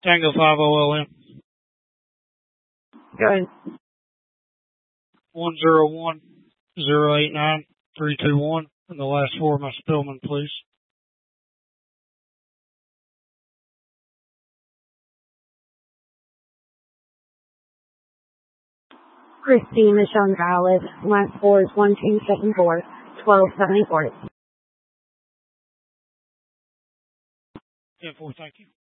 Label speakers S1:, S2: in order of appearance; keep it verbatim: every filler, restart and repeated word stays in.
S1: Tango five O L M.
S2: Go ahead.
S1: one zero one zero eight nine three two one. And the last four of my Spillman, please.
S2: Christina Gonzalez. Last four is one two seven four, twelve seventy-four.
S1: ten four, thank you.